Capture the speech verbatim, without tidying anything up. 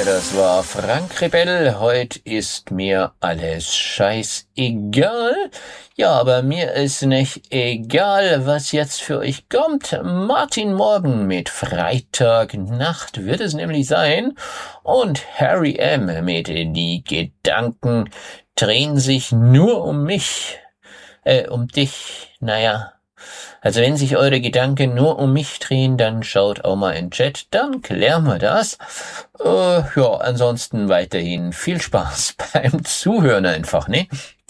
das war Frank Rebell. Heute ist mir alles scheißegal. Ja, aber mir ist nicht egal, was jetzt für euch kommt. Martin Morgen mit Freitagnacht wird es nämlich sein. Und Harry M. mit Die Gedanken drehen sich nur um mich. Äh, um dich. Naja. Also wenn sich eure Gedanken nur um mich drehen, dann schaut auch mal in den Chat, dann klären wir das. Äh, ja, ansonsten weiterhin viel Spaß beim Zuhören einfach, ne?